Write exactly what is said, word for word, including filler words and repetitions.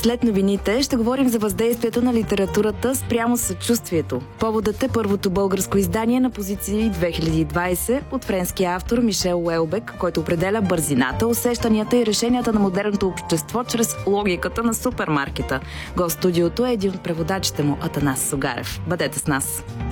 След новините ще говорим за въздействието на литературата спрямо съчувствието. Поводът е първото българско издание на позиции две хиляди и двадесета от френския автор Мишел Уелбек, който определя бързината, усещанията и решенията на модерното общество чрез логиката на супермаркета. Гост в студиото е един от преводачите му, Атанас Сугарев. Бъдете с нас!